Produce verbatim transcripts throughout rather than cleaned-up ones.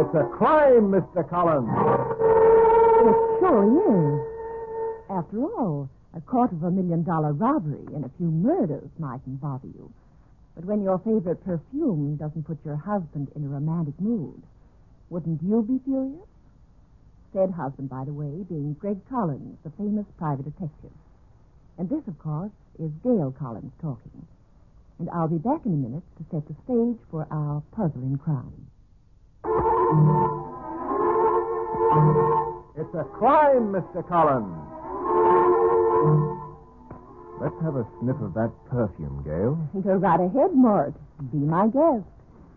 It's a crime, Mister Collins. It surely is. After all, a quarter of a million dollar robbery and a few murders mightn't bother you. But when your favorite perfume doesn't put your husband in a romantic mood, wouldn't you be furious? Said husband, by the way, being Greg Collins, the famous private detective. And this, of course, is Gail Collins talking. And I'll be back in a minute to set the stage for our puzzle in crime. It's a crime, Mister Collins. Let's have a sniff of that perfume, Gail. Go right ahead, Mort. Be my guest.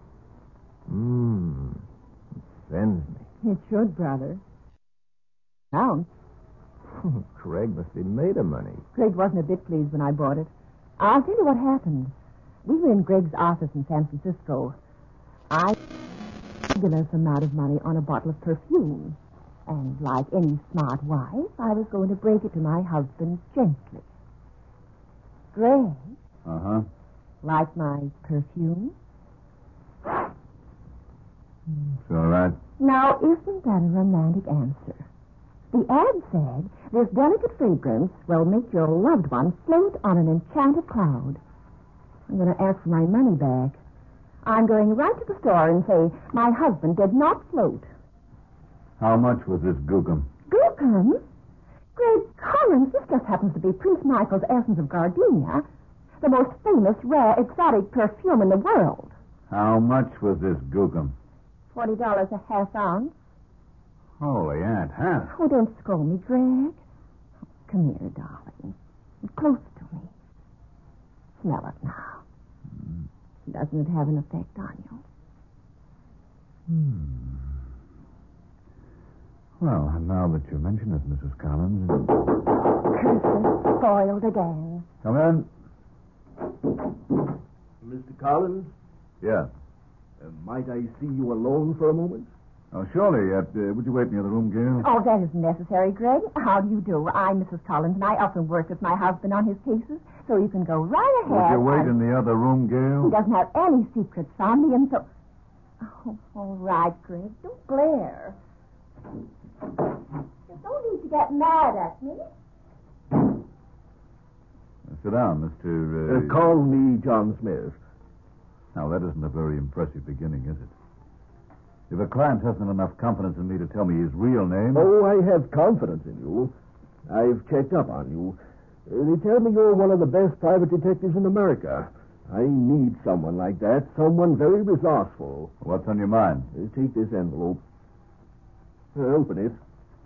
Mmm. It sends me. It should, brother. Now, Craig must be made of money. Greg wasn't a bit pleased when I bought it. I'll tell you what happened. We were in Greg's office in San Francisco. I spent a regular amount of money on a bottle of perfume. And like any smart wife, I was going to break it to my husband gently. Greg, Uh-huh. like my perfume? It's all right. Now, isn't that a romantic answer? The ad said this delicate fragrance will make your loved one float on an enchanted cloud. I'm going to ask for my money back. I'm going right to the store and say my husband did not float. How much was this gookum? Gookum? Greg Collins, this just happens to be Prince Michael's Essence of Gardenia, the most famous, rare, exotic perfume in the world. How much was this gookum? Forty dollars a half ounce. Holy Aunt Hannah. Oh, don't scold me, Greg. Come here, darling. Close to me. Smell it now. Mm. Doesn't it have an effect on you? Hmm. Well, now that you mention it, Missus Collins... Curses spoiled again. Come in. Mister Collins, Yeah. uh, might I see you alone for a moment? Oh, surely. Uh, uh, would you wait in the other room, Gail? Oh, that isn't necessary, Greg. How do you do? I'm Missus Collins, and I often work with my husband on his cases, so you can go right ahead. Would you wait and... in the other room, He Gail? doesn't have any secrets on me, and so... Oh, all right, Greg. Don't glare. You don't need to get mad at me. Uh, sit down, Mister Uh, Uh... call me John Smith. Now, that isn't a very impressive beginning, is it? If a client hasn't enough confidence in me to tell me his real name... Oh, I have confidence in you. I've checked up on you. Uh, they tell me you're one of the best private detectives in America. I need someone like that, someone very resourceful. What's on your mind? Uh, take this envelope. Uh, open it.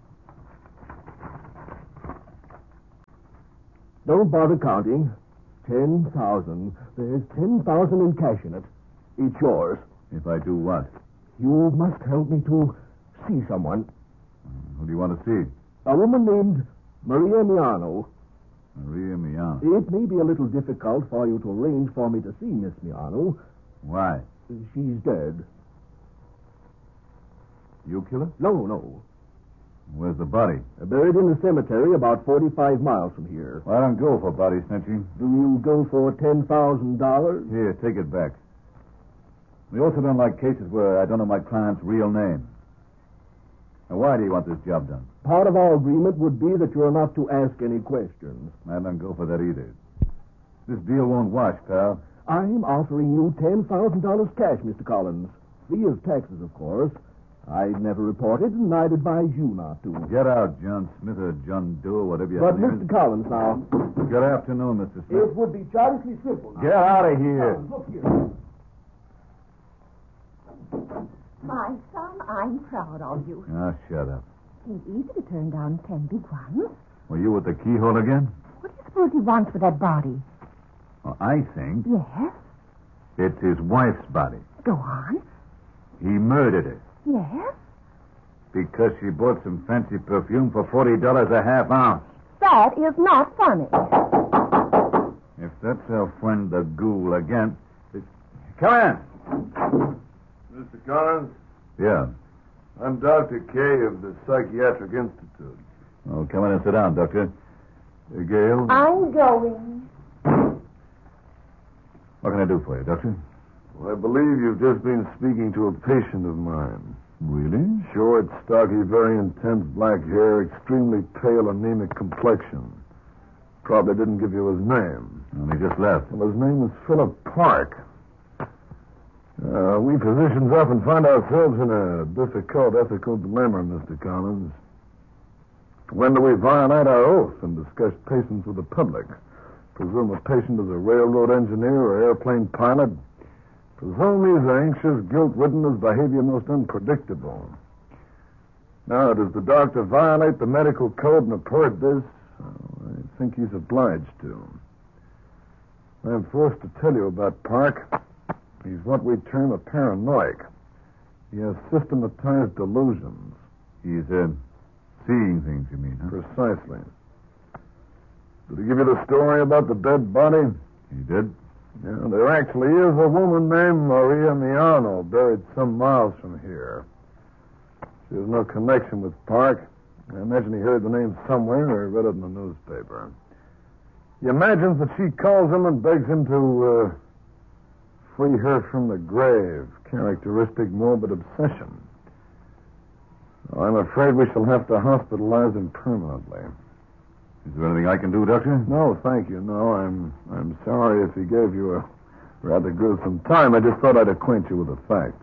Don't bother counting. Ten thousand. There's ten thousand in cash in it. It's yours. If I do what? You must help me to see someone. Who do you want to see? A woman named Maria Miano. Maria Miano. It may be a little difficult for you to arrange for me to see Miss Miano. Why? She's dead. You kill her? No, no. Where's the body? Buried in the cemetery about forty-five miles from here. Well, I don't go for body snatching. Do you go for ten thousand dollars? Here, take it back. We also don't like cases where I don't know my client's real name. Now, why do you want this job done? Part of our agreement would be that you're not to ask any questions. I don't go for that either. This deal won't wash, pal. I'm offering you ten thousand dollars cash, Mister Collins. Free of taxes, of course. I'd never reported, and I'd advise you not to. Get out, John Smith or John Doe, whatever you But, have to Mister Collins, now... Good afternoon, Mister Smith. It would be childishly simple. Now. Get out of here. Collins, look here. My son, I'm proud of you. Ah, shut up. It ain't easy to turn down ten big ones. Were you with the keyhole again? What do you suppose he wants with that body? Well, I think Yes? it's his wife's body. Go on. He murdered her Yes? because she bought some fancy perfume for forty dollars a half ounce. That is not funny. If that's our friend the ghoul again... It... Come in. Mister Collins, Yeah. I'm Doctor Kay of the Psychiatric Institute. Oh, come in and sit down, Doctor. Uh, Gail? I'm going. What can I do for you, Doctor? Well, I believe you've just been speaking to a patient of mine. Really? Short, stocky, very intense black hair, extremely pale, anemic complexion. Probably didn't give you his name. Well, he just left. Well, his name was Philip Park. Uh, we physicians often find ourselves in a difficult ethical dilemma, Mister Collins. When do we violate our oath and discuss patients with the public? Presume a patient is a railroad engineer or airplane pilot? Presume he's anxious, guilt-ridden, his behavior most unpredictable. Now, does the doctor violate the medical code and report this? Oh, I think he's obliged to. I'm forced to tell you about Park. He's what we term a paranoiac. He has systematized delusions. He's, uh, seeing things, you mean, huh? Precisely. Did he give you the story about the dead body? He did. Yeah, there actually is a woman named Maria Miano buried some miles from here. She has no connection with Park. I imagine he heard the name somewhere or read it in the newspaper. He imagines that she calls him and begs him to uh, free her from the grave. Characteristic morbid obsession. I'm afraid we shall have to hospitalize him permanently. Is there anything I can do, Doctor? No, thank you. No, I'm I'm sorry if he gave you a rather gruesome time. I just thought I'd acquaint you with the facts.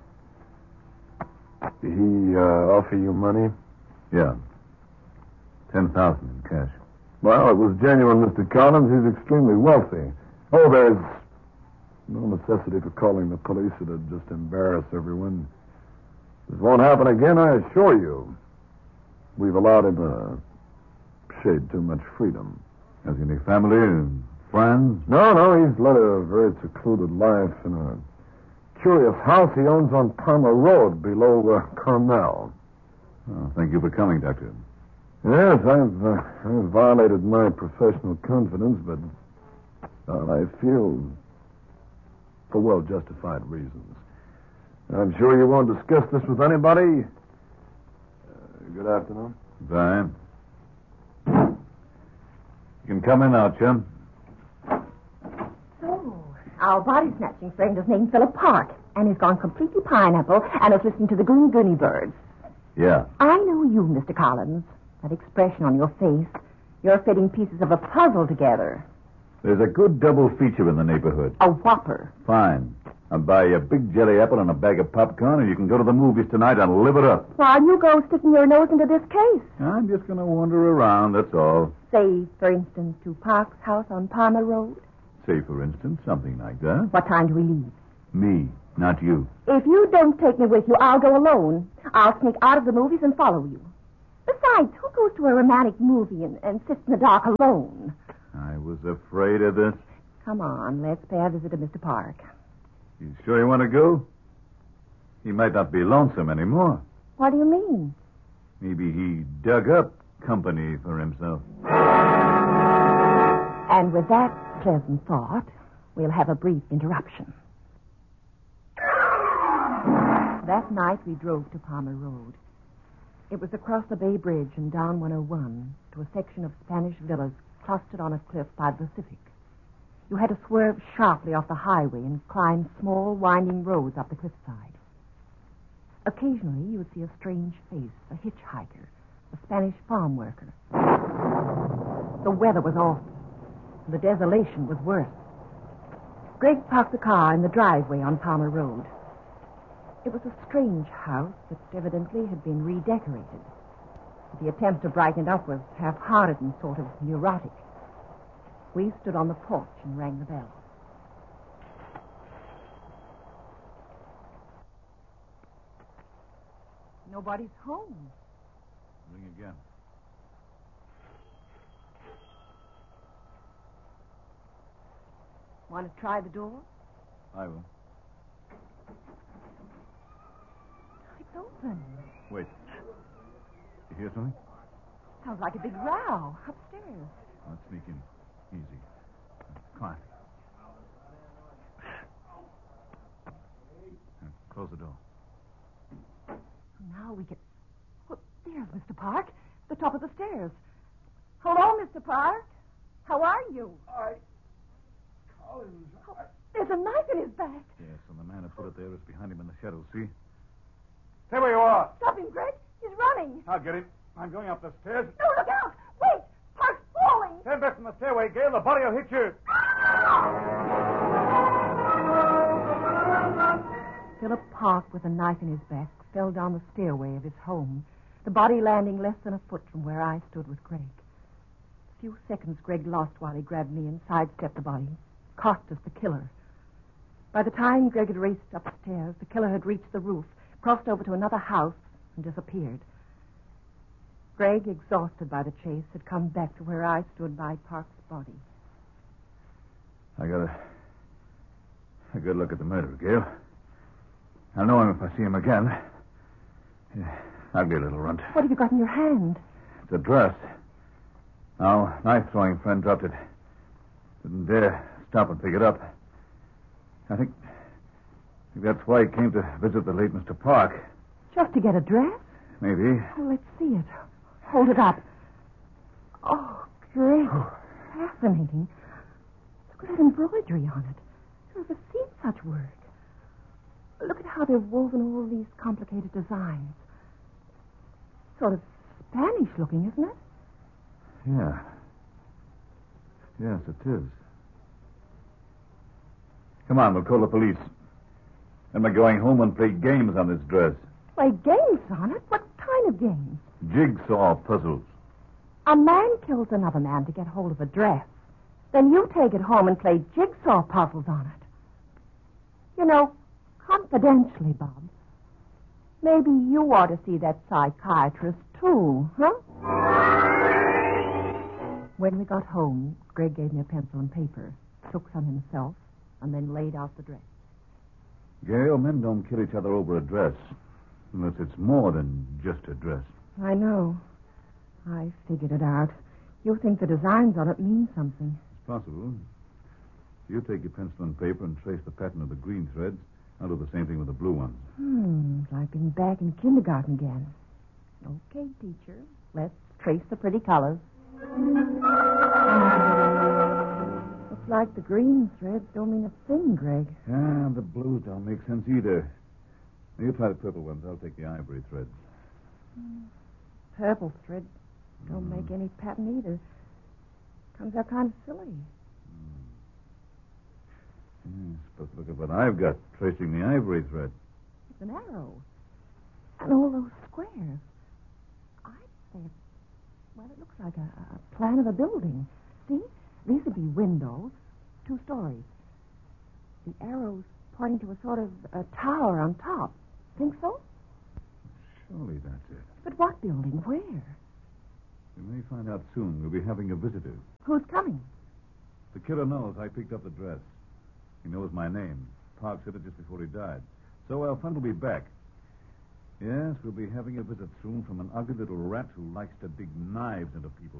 Did he uh, offer you money? Yeah. Ten thousand in cash. Well, it was genuine, Mister Collins. He's extremely wealthy. Oh, there's no necessity for calling the police. It'd just embarrass everyone. This won't happen again, I assure you. We've allowed him a shade too much freedom. Has he any family and friends? No, no, he's led a very secluded life in a curious house he owns on Palmer Road below uh, Carmel. Oh, thank you for coming, Doctor. Yes, I've, uh, I've violated my professional confidence, but uh, I feel for well-justified reasons. I'm sure you won't discuss this with anybody. Uh, good afternoon. Bye. You can come in now, chum. So, our body snatching friend is named Philip Park, and he's gone completely pineapple and is listening to the Goony Goony birds. Yeah. I know you, Mister Collins. That expression on your face. You're fitting pieces of a puzzle together. There's a good double feature in the neighborhood. A whopper. Fine. I'll buy you a big jelly apple and a bag of popcorn, and you can go to the movies tonight and live it up. While you go sticking your nose into this case. I'm just going to wander around, that's all. Say, for instance, to Park's house on Palmer Road. Say, for instance, something like that. What time do we leave? Me, not you. If you don't take me with you, I'll go alone. I'll sneak out of the movies and follow you. Besides, who goes to a romantic movie and, and sits in the dark alone? I was afraid of this. Come on, let's pay a visit to Mister Park. You sure you want to go? He might not be lonesome anymore. What do you mean? Maybe he dug up company for himself. And with that pleasant thought, we'll have a brief interruption. That night we drove to Palmer Road. It was across the Bay Bridge and down one oh one to a section of Spanish villas clustered on a cliff by the Pacific. You had to swerve sharply off the highway and climb small, winding roads up the cliffside. Occasionally, you would see a strange face, a hitchhiker, a Spanish farm worker. The weather was awful. The desolation was worse. Greg parked the car in the driveway on Palmer Road. It was a strange house that evidently had been redecorated. The attempt to brighten it up was half-hearted and sort of neurotic. We stood on the porch and rang the bell. Nobody's home. Ring again. Want to try the door? I will. It's open. Wait. You hear something? Sounds like a big row upstairs. Let's sneak in. Easy. Quiet. Now, close the door. Now we can... Well, there's Mister Park, the top of the stairs. Hello, Mister Park. How are you? I... Collins, I... There's a knife in his back. Yes, and the man who put it there is behind him in the shadow, see? Stay where you are. Stop him, Greg. He's running. I'll get him. I'm going up the stairs. No, look out. Wait. Park's falling. Stand back from the stairway, Gail. The body will hit you. Philip Park, with a knife in his back, fell down the stairway of his home, the body landing less than a foot from where I stood with Greg. A few seconds Greg lost while he grabbed me and sidestepped the body, cocked as the killer. By the time Greg had raced upstairs, the killer had reached the roof, crossed over to another house, and disappeared. Greg, exhausted by the chase, had come back to where I stood by Park's body. I got a, a good look at the murderer, Gail. I'll know him if I see him again. Yeah, ugly little runt. What have you got in your hand? It's a dress. Our knife-throwing friend dropped it. Didn't dare stop and pick it up. I think, I think that's why he came to visit the late Mister Park. Just to get a dress? Maybe. Oh, let's see it. Hold it up. Oh, great. Fascinating. Look at that embroidery on it. I've never seen such work. Look at how they've woven all these complicated designs. Sort of Spanish looking, isn't it? Yeah. Yes, it is. Come on, we'll call the police. And we're going home and play games on this dress. Play games on it? What kind of games? Jigsaw puzzles. A man kills another man to get hold of a dress. Then you take it home and play jigsaw puzzles on it. You know, confidentially, Bob, maybe you ought to see that psychiatrist, too, huh? When we got home, Greg gave me a pencil and paper, took some himself, and then laid out the dress. Gail, men don't kill each other over a dress, unless it's more than just a dress. I know. I figured it out. You think the designs on it mean something. It's possible. You take your pencil and paper and trace the pattern of the green threads. I'll do the same thing with the blue ones. Hmm, it's like being back in kindergarten again. Okay, teacher. Let's trace the pretty colors. Looks like the green threads don't mean a thing, Greg. Yeah, the blues don't make sense either. Now, you try the purple ones. I'll take the ivory threads. Purple threads don't Mm. make any pattern either. Comes out kind of silly. Yeah, supposed to look at what I've got, tracing the ivory thread. It's an arrow. And all those squares. I'd say it's, well, it looks like a, a plan of a building. See? These would be windows, two stories. The arrows pointing to a sort of a tower on top. Think so? Surely that's it. But what building? Where? We may find out soon. We'll be having a visitor. Who's coming? The killer knows I picked up the dress. He knows my name. Park said it just before he died. So our friend will be back. Yes, we'll be having a visit soon from an ugly little rat who likes to dig knives into people.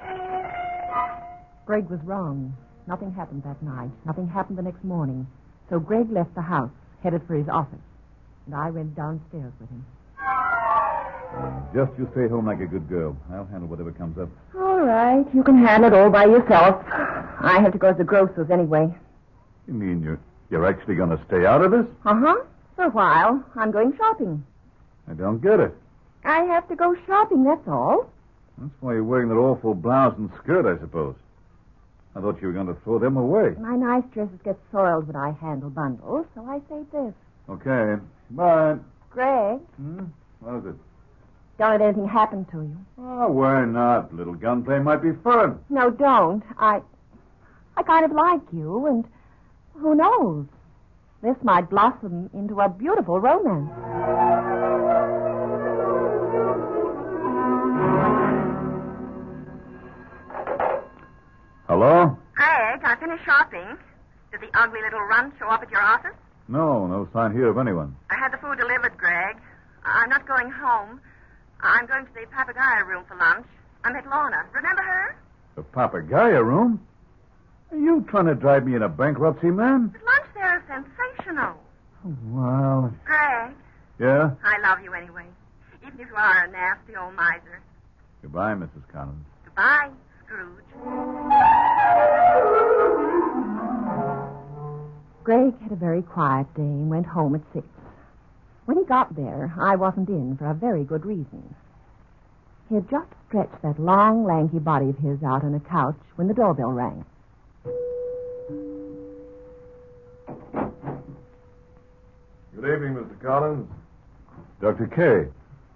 Greg was wrong. Nothing happened that night. Nothing happened the next morning. So Greg left the house, headed for his office. And I went downstairs with him. Just you stay home like a good girl. I'll handle whatever comes up. All right. You can handle it all by yourself. I have to go to the grocer's anyway. You mean you're, you're actually going to stay out of this? Uh-huh. For a while. I'm going shopping. I don't get it. I have to go shopping, that's all. That's why you're wearing that awful blouse and skirt, I suppose. I thought you were going to throw them away. My nice dresses get soiled when I handle bundles, so I saved this. Okay. Bye. Greg, Hmm? What is it? don't let anything happen to you. Oh, why not? Little gunplay might be fun. No, don't. I... I kind of like you, and who knows? This might blossom into a beautiful romance. Hello? Greg, I finished shopping. Did the ugly little runt show up at your office? No, no sign here of anyone. I had the food delivered, Greg. I'm not going home. I'm going to the Papagayo room for lunch. I met Lorna. Remember her? The Papagayo room? Are you trying to drive me into bankruptcy, man? The lunch there is sensational. Well, Greg, yeah? I love you anyway. Even if you are a nasty old miser. Goodbye, Missus Collins. Goodbye, Scrooge. Greg had a very quiet day and went home at six. When he got there, I wasn't in for a very good reason. He had just stretched that long, lanky body of his out on a couch when the doorbell rang. Good evening, Mister Collins. Doctor Kay.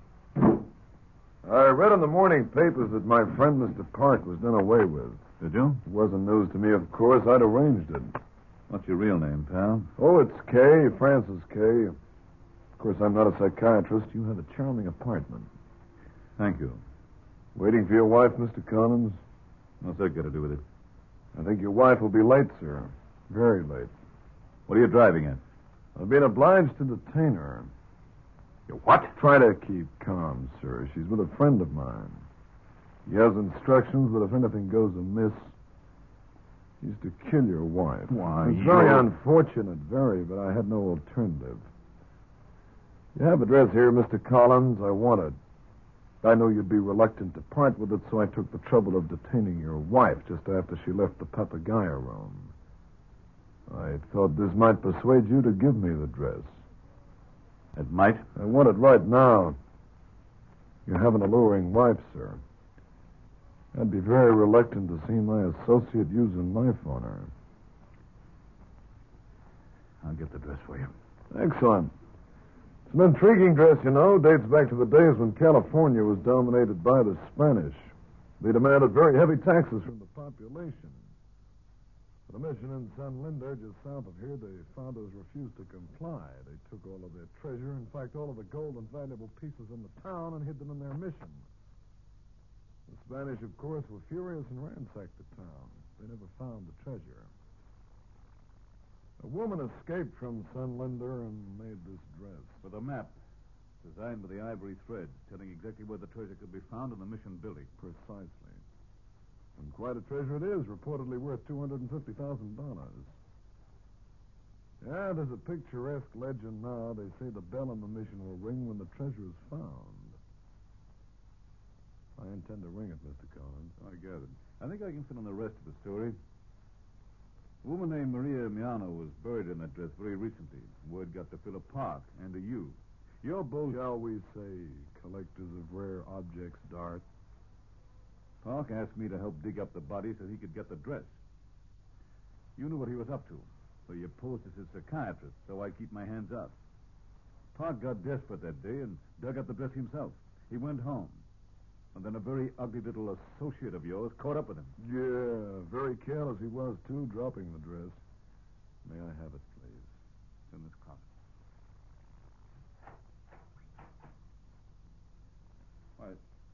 I read in the morning papers that my friend Mister Park was done away with. Did you? It wasn't news to me, of course. I'd arranged it. What's your real name, pal? Oh, it's Kay, Francis Kay. Of course, I'm not a psychiatrist. You have a charming apartment. Thank you. Waiting for your wife, Mister Collins? What's that got to do with it? I think your wife will be late, sir. Very late. What are you driving at? I've been obliged to detain her. You what? Try to keep calm, sir. She's with a friend of mine. He has instructions that if anything goes amiss, he's to kill your wife. Why, It's very you- unfortunate, very, but I had no alternative. You have address here, Mister Collins. I want it. I know you'd be reluctant to part with it, so I took the trouble of detaining your wife just after she left the Papagayo room. I thought this might persuade you to give me the dress. It might. I want it right now. You have an alluring wife, sir. I'd be very reluctant to see my associate use a knife on her. I'll get the dress for you. Excellent. It's an intriguing dress, you know. Dates back to the days when California was dominated by the Spanish. They demanded very heavy taxes from the population. For the mission in San Linda, just south of here, the founders refused to comply. They took all of their treasure, in fact, all of the gold and valuable pieces in the town, and hid them in their mission. The Spanish, of course, were furious and ransacked the town. They never found the treasure. A woman escaped from San Linda and made this dress. With a map designed with the ivory thread, telling exactly where the treasure could be found in the mission building. Precisely. And quite a treasure it is, reportedly worth two hundred fifty thousand dollars. Yeah, there's a picturesque legend now. They say the bell in the mission will ring when the treasure is found. I intend to ring it, Mister Collins. I gathered. I think I can fill in the rest of the story. A woman named Maria Miano was buried in that dress very recently. Word got to Philip Park and to you. You're both... Shall we say collectors of rare objects, Dart? Park asked me to help dig up the body so he could get the dress. You knew what he was up to, so you posed as his psychiatrist, so I keep my hands up. Park got desperate that day and dug up the dress himself. He went home. And then a very ugly little associate of yours caught up with him. Yeah, very careless he was, too, dropping the dress. May I have it, please? It's in this closet. Why,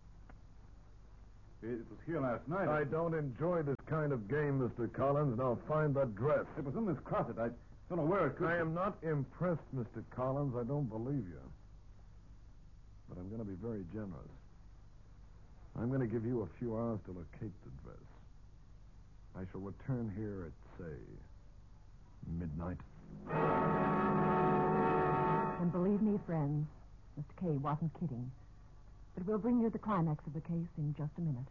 it was here last night. I don't enjoy this kind of game, Mister Collins. Now find that dress. It was in this closet. I don't know where it could I am not impressed, Mister Collins. I don't believe you. But I'm going to be very generous. I'm going to give you a few hours to locate the dress. I shall return here at, say, midnight. And believe me, friends, Mister Kay wasn't kidding. But we'll bring you the climax of the case in just a minute.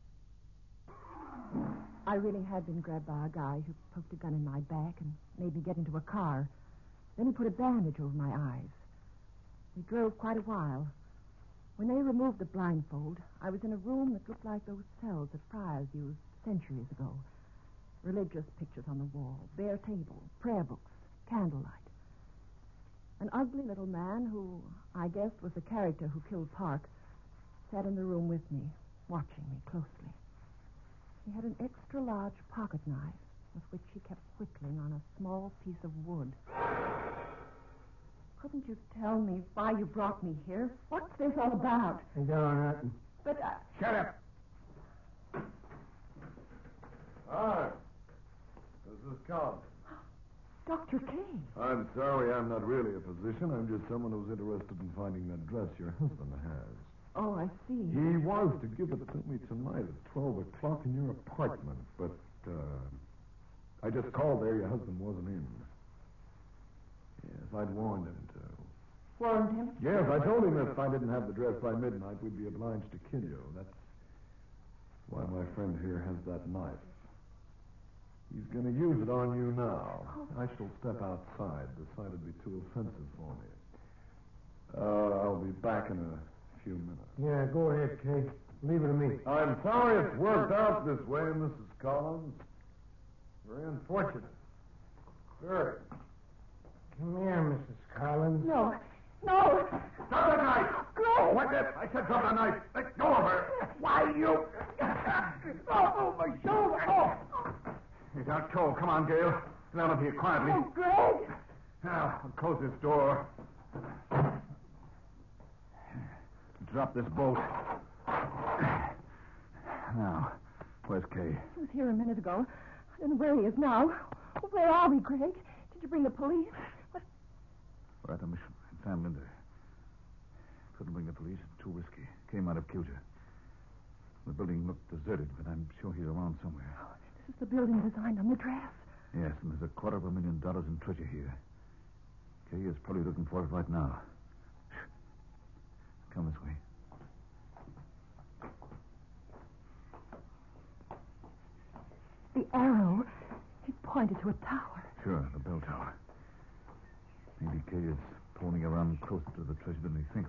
I really had been grabbed by a guy who poked a gun in my back and made me get into a car. Then he put a bandage over my eyes. We drove quite a while. When they removed the blindfold, I was in a room that looked like those cells that friars used centuries ago. Religious pictures on the wall, bare table, prayer books, candlelight. An ugly little man who, I guessed, was the character who killed Park, sat in the room with me, watching me closely. He had an extra-large pocket knife with which he kept whittling on a small piece of wood. Couldn't you tell me why you brought me here? What's this all about? I don't know. But, uh... Shut up. Hi. This is Collins. Doctor Kay. I'm sorry, I'm not really a physician. I'm just someone who's interested in finding that dress your husband has. Oh, I see. He was to give it to me tonight at twelve o'clock in your apartment, but, uh, I just called there. Your husband wasn't in. Yes, I'd warned him to. Warned him? Yes, I told him if I didn't have the dress by midnight, we'd be obliged to kill you. That's why my friend here has that knife. He's going to use it on you now. I shall step outside. The sight would be too offensive for me. back in a few minutes. Yeah, go ahead, Kay. Leave it to me. I'm sorry it's worked out this way, Missus Collins. Very unfortunate. Very. Come here, Missus Collins. No. No. Drop that knife! Greg! What that? I said drop that knife. Let go of her. Why, you... Oh, my shoulder. Oh. He's out cold. Come on, Gail. Get out of here quietly. Oh, Greg! Now, I'll close this door. Drop this bolt. Now, where's Kay? He was here a minute ago. I don't know where he is now. Where are we, Greg? Did you bring the police? What? We're at the mission in San Linda. Couldn't bring the police. Too risky. Kay might have killed her. The building looked deserted, but I'm sure he's around somewhere. Oh, this is the building designed on the dress. Yes, and there's a quarter of a million dollars in treasure here. Kay is probably looking for it right now. Shh. Come this way. The arrow, it pointed to a tower. Sure, the bell tower. Maybe Kay is pulling around closer to the treasure than he thinks.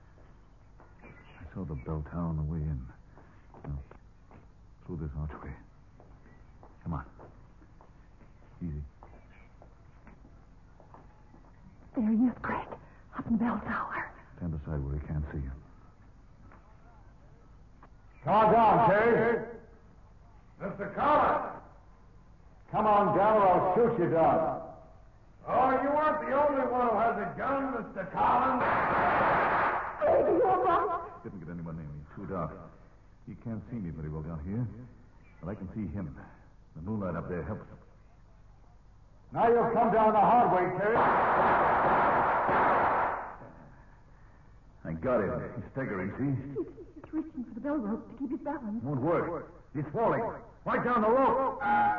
I saw the bell tower on the way in. Now, through this archway. Come on. Easy. There he is, Greg, up in the bell tower. Stand aside where he can't see you. Calm down, Kay. Mister Collins. Come on down or I'll shoot you down. Oh, you aren't the only one who has a gun, Mister Collins. Didn't get anyone near me. Too dark. He can't see me very well down here, but I can see him. The moonlight up there helps. Now you'll come down the hard way, Kay. I got him. He's staggering, see? He's, he's reaching for the bell rope to keep his balance. Won't work. He's falling. Right down the rope.